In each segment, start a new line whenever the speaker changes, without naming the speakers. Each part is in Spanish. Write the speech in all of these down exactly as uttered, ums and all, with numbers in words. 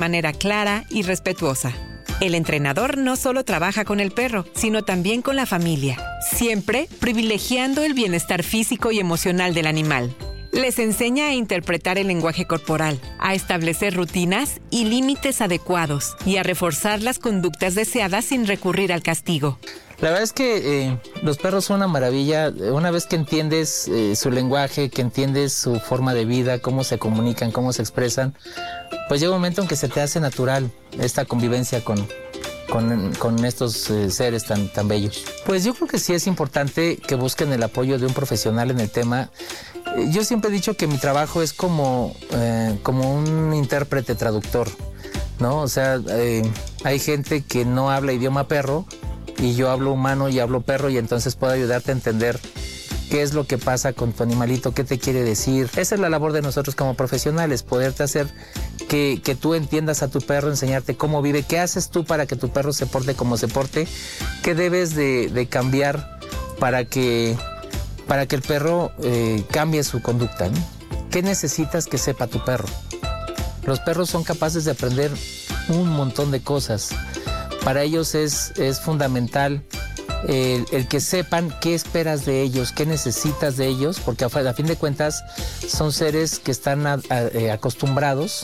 manera clara y respetuosa. El entrenador no solo trabaja con el perro, sino también con la familia, siempre privilegiando el bienestar físico y emocional del animal. Les enseña a interpretar el lenguaje corporal, a establecer rutinas y límites adecuados y a reforzar las conductas deseadas sin recurrir al castigo.
La verdad es que eh, los perros son una maravilla. Una vez que entiendes eh, su lenguaje, que entiendes su forma de vida, cómo se comunican, cómo se expresan, pues llega un momento en que se te hace natural esta convivencia con, con, con estos eh, seres tan, tan bellos. Pues yo creo que sí es importante que busquen el apoyo de un profesional en el tema. Yo siempre he dicho que mi trabajo es como, eh, como un intérprete traductor, ¿no? O sea, eh, hay gente que no habla idioma perro y yo hablo humano y hablo perro y entonces puedo ayudarte a entender qué es lo que pasa con tu animalito, qué te quiere decir. Esa es la labor de nosotros como profesionales, poderte hacer que, que tú entiendas a tu perro, enseñarte cómo vive, qué haces tú para que tu perro se porte como se porte, qué debes de, de cambiar para que... para que el perro eh, cambie su conducta, ¿no? ¿Qué necesitas que sepa tu perro? Los perros son capaces de aprender un montón de cosas. Para ellos es, es fundamental el, el que sepan qué esperas de ellos, qué necesitas de ellos, porque a, a fin de cuentas son seres que están a, a, eh, acostumbrados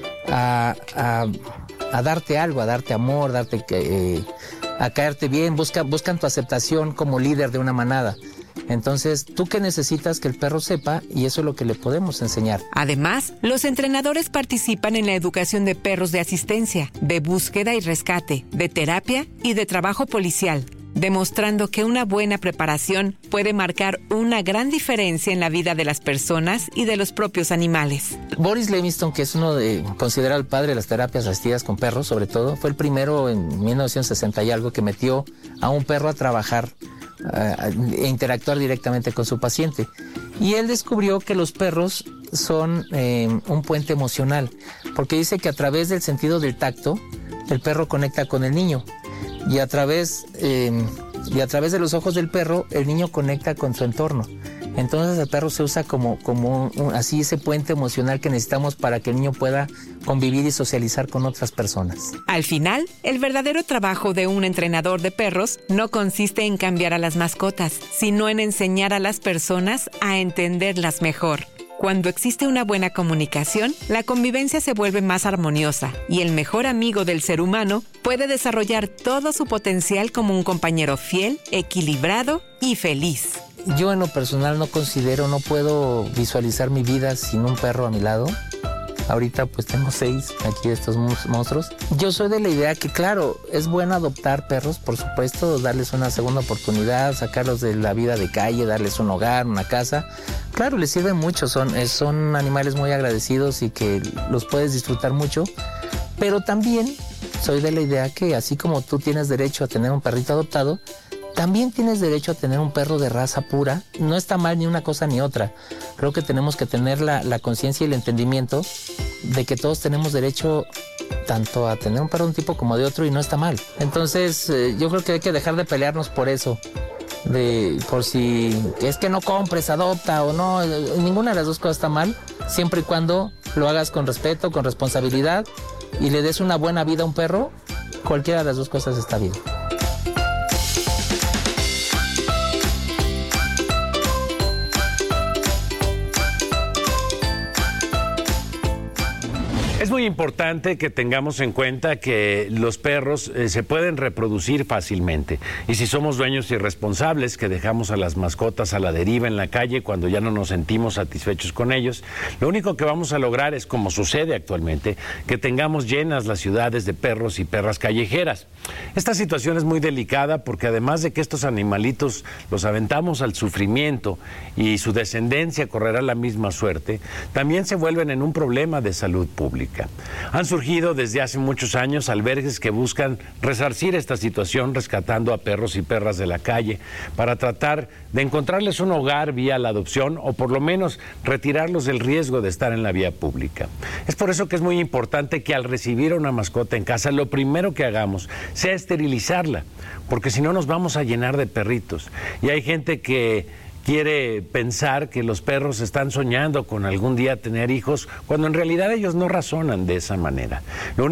a, a, a darte algo, a darte amor, darte, eh, a caerte bien, busca, buscan tu aceptación como líder de una manada. Entonces, ¿tú qué necesitas que el perro sepa? Y eso es lo que le podemos enseñar.
Además, los entrenadores participan en la educación de perros de asistencia, de búsqueda y rescate, de terapia y de trabajo policial, demostrando que una buena preparación puede marcar una gran diferencia en la vida de las personas y de los propios animales.
Boris Levingston, que es uno de, considerado el padre de las terapias asistidas con perros, sobre todo, fue el primero en mil novecientos sesenta y algo que metió a un perro a trabajar e interactuar directamente con su paciente. Y él descubrió que los perros son eh, un puente emocional, porque dice que a través del sentido del tacto, el perro conecta con el niño. Y a través, eh, y a través de los ojos del perro, el niño conecta con su entorno. Entonces el perro se usa como, como un, así ese puente emocional que necesitamos para que el niño pueda convivir y socializar con otras personas.
Al final, el verdadero trabajo de un entrenador de perros no consiste en cambiar a las mascotas, sino en enseñar a las personas a entenderlas mejor. Cuando existe una buena comunicación, la convivencia se vuelve más armoniosa y el mejor amigo del ser humano puede desarrollar todo su potencial como un compañero fiel, equilibrado y feliz.
Yo en lo personal no considero, no puedo visualizar mi vida sin un perro a mi lado. Ahorita pues tengo seis aquí de estos monstruos. Yo soy de la idea que claro, es bueno adoptar perros, por supuesto, darles una segunda oportunidad, sacarlos de la vida de calle, darles un hogar, una casa. Claro, les sirve mucho, son, son animales muy agradecidos y que los puedes disfrutar mucho. Pero también soy de la idea que así como tú tienes derecho a tener un perrito adoptado, también tienes derecho a tener un perro de raza pura. No está mal ni una cosa ni otra. Creo que tenemos que tener la, la conciencia y el entendimiento de que todos tenemos derecho tanto a tener un perro de un tipo como de otro y no está mal. Entonces, eh, yo creo que hay que dejar de pelearnos por eso. De, por si es que no compres, adopta o no. Ninguna de las dos cosas está mal, siempre y cuando lo hagas con respeto, con responsabilidad y le des una buena vida a un perro. Cualquiera de las dos cosas está bien.
Es muy importante que tengamos en cuenta que los perros eh, se pueden reproducir fácilmente y si somos dueños irresponsables que dejamos a las mascotas a la deriva en la calle cuando ya no nos sentimos satisfechos con ellos, lo único que vamos a lograr es, como sucede actualmente, que tengamos llenas las ciudades de perros y perras callejeras. Esta situación es muy delicada porque además de que estos animalitos los aventamos al sufrimiento y su descendencia correrá la misma suerte, también se vuelven en un problema de salud pública. Han surgido desde hace muchos años albergues que buscan resarcir esta situación rescatando a perros y perras de la calle para tratar de encontrarles un hogar vía la adopción o por lo menos retirarlos del riesgo de estar en la vía pública. Es por eso que es muy importante que al recibir a una mascota en casa lo primero que hagamos sea esterilizarla, porque si no nos vamos a llenar de perritos. Y hay gente que quiere pensar que los perros están soñando con algún día tener hijos, cuando en realidad ellos no razonan de esa manera. Lo